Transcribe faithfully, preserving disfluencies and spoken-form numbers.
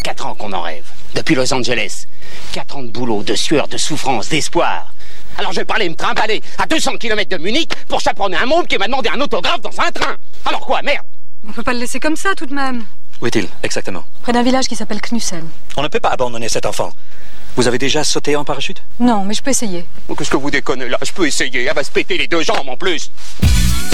quatre ans qu'on en rêve. Depuis Los Angeles. Quatre ans de boulot, de sueur, de souffrance, d'espoir. Alors je vais pas aller me trimballer à deux cents kilomètres de Munich pour chaperonner un môme qui m'a demandé un autographe dans un train. Alors quoi, merde? On peut pas le laisser comme ça, tout de même. Où est-il, exactement? Près d'un village qui s'appelle Knussen. On ne peut pas abandonner cet enfant. Vous avez déjà sauté en parachute? Non, mais je peux essayer. Qu'est-ce que vous déconnez là? Je peux essayer, elle va se péter les deux jambes en plus.